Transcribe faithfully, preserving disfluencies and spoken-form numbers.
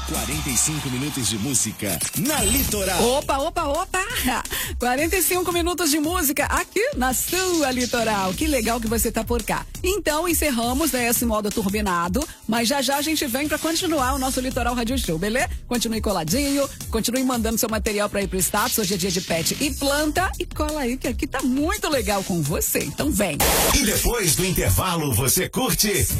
quarenta e cinco minutos de música na Litoral. Opa, opa, opa! quarenta e cinco minutos de música aqui na sua Litoral. Que legal que você tá por cá. Então, encerramos né, esse modo turbinado, mas já já a gente vem pra continuar o nosso Litoral Radio Show, beleza? Continue coladinho, continue mandando seu material pra ir pro status. Hoje é dia de pet e planta. E cola aí, que aqui tá muito legal com você. Então vem! E depois do intervalo, você curte